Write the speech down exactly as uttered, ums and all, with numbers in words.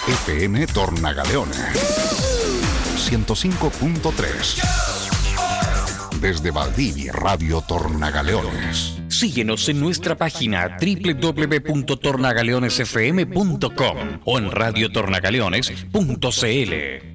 F M Tornagaleones ciento cinco punto tres. Desde Valdivia, Radio Tornagaleones. Síguenos en nuestra página doble u doble u doble u punto tornagaleones f m punto com o en radio tornagaleones punto c l.